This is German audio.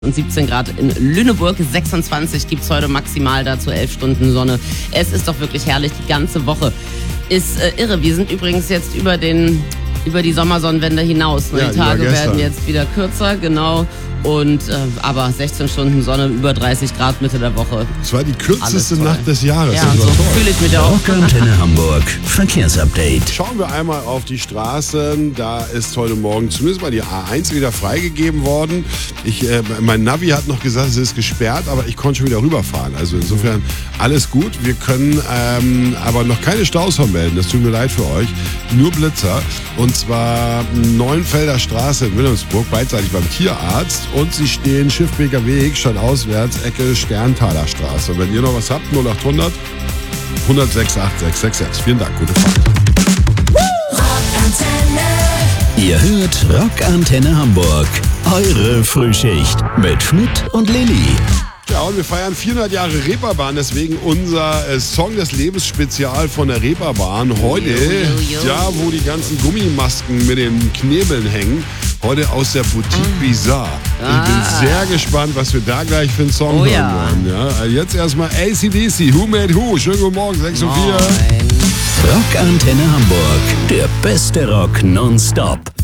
Und 17 Grad in Lüneburg, 26 gibt es heute maximal, dazu 11 Stunden Sonne. Es ist doch wirklich herrlich, die ganze Woche ist irre. Wir sind übrigens jetzt über die Sommersonnenwende hinaus. Ja, die Tage werden jetzt wieder kürzer, genau. Und aber 16 Stunden Sonne, über 30 Grad Mitte der Woche. Es war die kürzeste Nacht des Jahres. Ja, so fühle ich mich auch. Rockantenne Hamburg, Verkehrsupdate. Schauen wir einmal auf die Straßen. Da ist heute Morgen zumindest mal die A1 wieder freigegeben worden. Mein Navi hat noch gesagt, es ist gesperrt, aber ich konnte schon wieder rüberfahren. Also insofern alles gut. Wir können aber noch keine Staus vermelden. Das tut mir leid für euch. Nur Blitzer. Und zwar Neuenfelder Straße in Wilhelmsburg, beidseitig beim Tierarzt. Und sie stehen Schiffbeker Weg, stadtauswärts, Ecke Sterntaler Straße. Und wenn ihr noch was habt, 0800 106 8666. Vielen Dank, gute Fahrt. Ihr hört Rockantenne Hamburg. Eure Frühschicht mit Schmidt und Lilly. Ja, und wir feiern 400 Jahre Reeperbahn, deswegen unser Song des Lebens Spezial von der Reeperbahn. Heute, ja, wo die ganzen Gummimasken mit den Knebeln hängen, heute aus der Boutique Bizarre. Ich bin sehr gespannt, was wir da gleich für einen Song hören werden. Ja, jetzt erstmal AC/DC, Who Made Who. Schönen guten Morgen, 6:04 Uhr. Rockantenne Hamburg, der beste Rock nonstop.